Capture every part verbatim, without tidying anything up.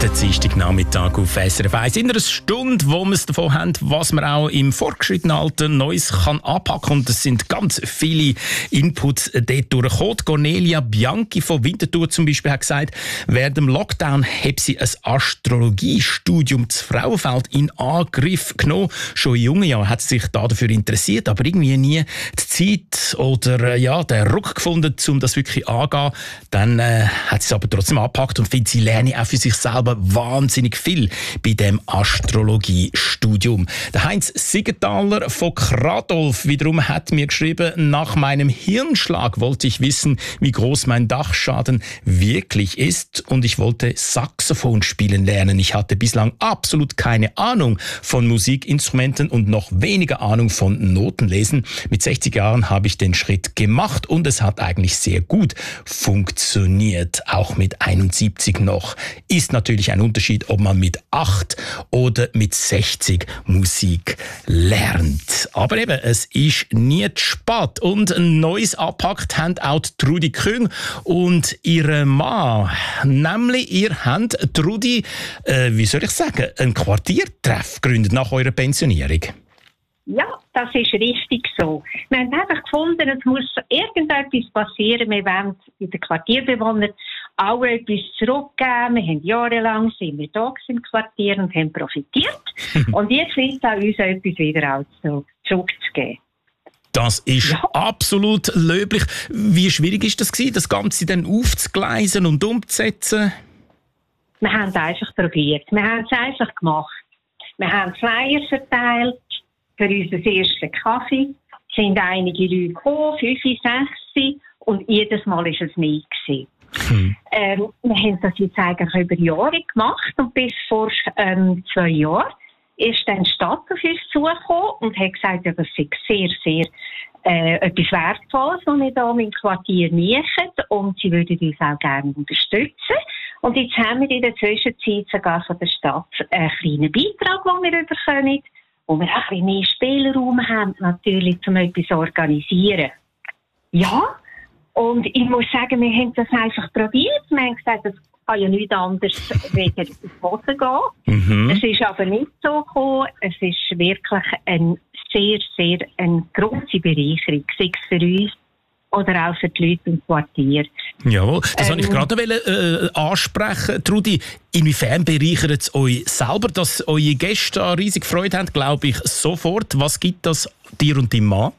Der Dienstagnachmittag auf S R F eins. In einer Stunde, wo wir es davon haben, was man auch im fortgeschrittenen Alter Neues kann anpacken kann. Und es sind ganz viele Inputs dort durchgekommen. Cornelia Bianchi von Winterthur zum Beispiel hat gesagt, während dem Lockdown habe sie ein Astrologiestudium zu Frauenfeld in Angriff genommen. Schon in jungen Jahren hat sie sich dafür interessiert, aber irgendwie nie die Zeit oder ja, den Ruck gefunden, um das wirklich anzugehen. Dann äh, hat sie es aber trotzdem angepackt und findet, sie lerne auch für sich selber wahnsinnig viel bei dem Astrologiestudium. Der Heinz Siegenthaler von Kradolf wiederum hat mir geschrieben, nach meinem Hirnschlag wollte ich wissen, wie groß mein Dachschaden wirklich ist und ich wollte Saxophon spielen lernen. Ich hatte bislang absolut keine Ahnung von Musikinstrumenten und noch weniger Ahnung von Notenlesen. Mit sechzig Jahren habe ich den Schritt gemacht und es hat eigentlich sehr gut funktioniert, auch mit einundsiebzig noch. Ist natürlich ein Unterschied, ob man mit acht oder mit sechzig Musik lernt. Aber eben, es ist nie zu spät. Und ein neues abpackt haben auch Trudi Küng und ihre Mann. Nämlich, ihr habt, Trudi, äh, wie soll ich sagen, einen Quartiertreff gegründet nach eurer Pensionierung. Ja, das ist richtig so. Wir haben einfach gefunden, es muss irgendetwas passieren. Wir wollen bei den Quartierbewohnern auch etwas zurückgeben. Wir haben jahrelang sind wir da im Quartier und haben profitiert. Und jetzt ist es auch uns etwas wieder auch so zurückzugeben. Das ist ja absolut löblich. Wie schwierig ist das gewesen, das Ganze dann aufzugleisen und umzusetzen? Wir haben es einfach probiert. Wir haben es einfach gemacht. Wir haben Flyer verteilt für unseren ersten Kaffee. Es sind einige Leute gekommen, fünf, sechs, und jedes Mal war es nicht gewesen. Hm. Ähm, wir haben das jetzt eigentlich über Jahre gemacht und bis vor ähm, zwei Jahren ist dann die Stadt auf uns zugekommen und hat gesagt, ja, das sei sehr, sehr äh, etwas Wertvolles, was wir hier im Quartier machen und sie würden uns auch gerne unterstützen. Und jetzt haben wir in der Zwischenzeit sogar von der Stadt einen kleinen Beitrag, den wir bekommen, wo wir auch ein bisschen mehr Spielraum haben, natürlich, um etwas zu organisieren. Ja, und ich muss sagen, wir haben das einfach probiert. Wir haben gesagt, das kann ja nichts anderes wegen ins Boden gehen. Mhm. Es ist aber nicht so gekommen. Es ist wirklich eine sehr, sehr eine grosse Bereicherung, sei es für uns oder auch für die Leute im Quartier. Jawohl, das ähm, wollte ich gerade äh, ansprechen. Trudi, inwiefern bereichert es euch selber, dass eure Gäste da riesig Freude haben, glaube ich, sofort. Was gibt das dir und deinem Mann?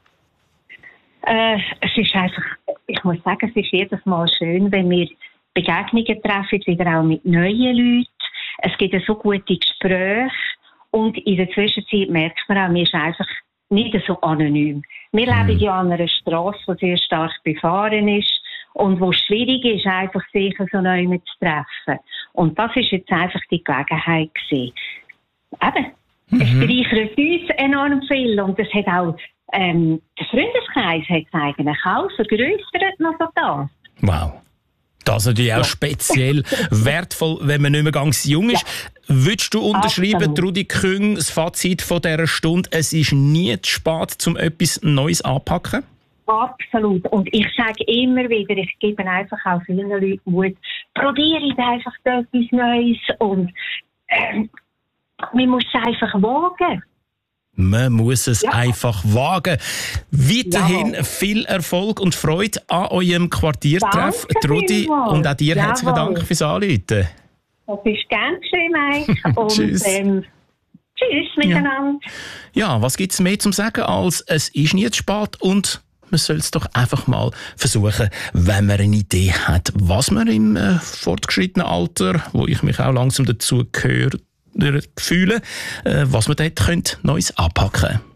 Äh, es ist einfach, ich muss sagen, es ist jedes Mal schön, wenn wir Begegnungen treffen, wieder auch mit neuen Leuten. Es gibt so gute Gespräche und in der Zwischenzeit merkt man auch, wir sind einfach nicht so anonym. Wir mhm. leben ja an einer Strasse, die sehr stark befahren ist und wo es schwierig ist, einfach sich so neu zu treffen. Und das ist jetzt einfach die Gelegenheit gewesen. Eben, mhm. es bereichert uns enorm viel und es hat auch ähm, der Freundeskreis hat es eigentlich auch vergrößert noch so das. Wow. Das ist natürlich auch ja. speziell wertvoll, wenn man nicht mehr ganz jung ist. Ja. Würdest du unterschreiben, Absolut. Trudi Küng, das Fazit von dieser Stunde, es ist nie zu spät, um etwas Neues anzupacken? Absolut. Und ich sage immer wieder, ich gebe einfach auch vielen Leuten Mut, probiert einfach etwas Neues und ähm, man muss es einfach wagen. Man muss es ja. einfach wagen. Weiterhin ja. viel Erfolg und Freude an eurem Quartiertreff, Trudi. Und auch dir herzlichen Dank fürs Anrufen. Das ist gern schön, Mike. Und, tschüss. Ähm, tschüss miteinander. Ja, ja, was gibt es mehr zu sagen, als es ist nie zu spät und man soll es doch einfach mal versuchen, wenn man eine Idee hat, was man im äh, fortgeschrittenen Alter, wo ich mich auch langsam dazu gehöre, fühlen, was man dort Neues anpacken könnte.